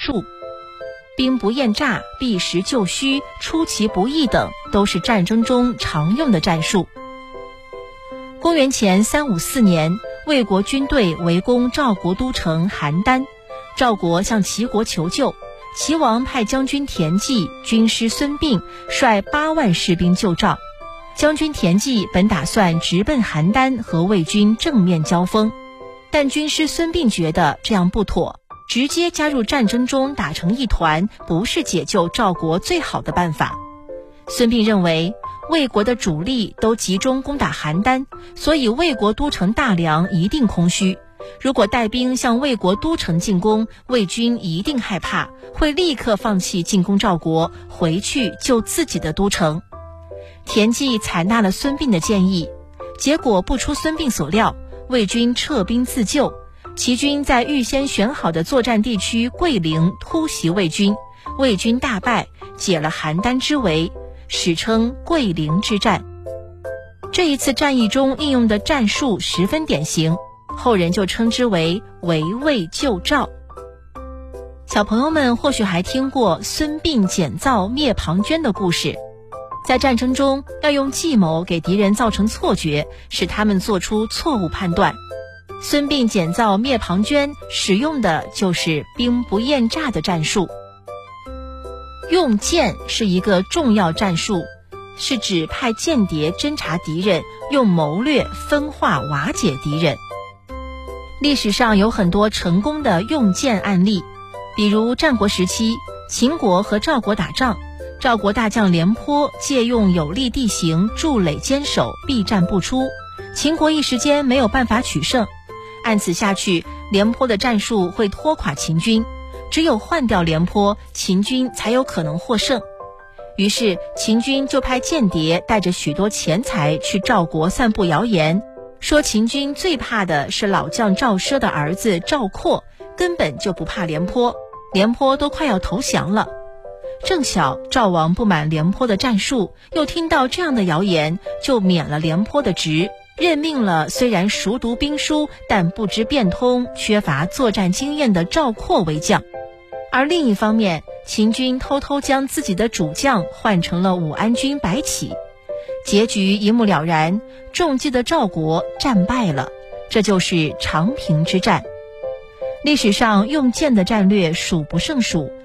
术。兵不厌诈、避实就虚、出其不意等都是战争中常用的战术。公元前354年，魏国军队围攻赵国都城邯郸，赵国向齐国求救，齐王派将军田忌、军师孙膑率8万士兵救赵。将军田忌本打算直奔邯郸和魏军正面交锋，但军师孙膑觉得这样不妥，直接加入战争中打成一团，不是解救赵国最好的办法。孙膑认为魏国的主力都集中攻打邯郸，所以魏国都城大梁一定空虚。如果带兵向魏国都城进攻，魏军一定害怕，会立刻放弃进攻赵国，回去救自己的都城。田忌采纳了孙膑的建议，结果不出孙膑所料，魏军撤兵自救。齐军在预先选好的作战地区桂陵突袭魏军，魏军大败，解了邯郸之围，史称桂陵之战。这一次战役中应用的战术十分典型，后人就称之为围魏救赵。小朋友们或许还听过孙膑剪灶灭庞涓的故事。在战争中，要用计谋给敌人造成错觉，使他们做出错误判断。孙膑剪灶灭庞涓使用的就是兵不厌诈的战术。用箭是一个重要战术，是指派间谍侦察敌人，用谋略分化瓦解敌人。历史上有很多成功的用箭案例，比如战国时期，秦国和赵国打仗，赵国大将廉颇借用有利地形筑垒坚守，避战不出，秦国一时间没有办法取胜。按此下去，廉颇的战术会拖垮秦军，只有换掉廉颇，秦军才有可能获胜。于是秦军就派间谍带着许多钱财去赵国散布谣言，说秦军最怕的是老将赵奢的儿子赵括，根本就不怕廉颇，廉颇都快要投降了。正巧赵王不满廉颇的战术，又听到这样的谣言，就免了廉颇的职，任命了虽然熟读兵书但不知变通、缺乏作战经验的赵括为将。而另一方面，秦军偷偷将自己的主将换成了武安军白起，结局一目了然，中计的赵国战败了，这就是长平之战。历史上用箭的战略数不胜数，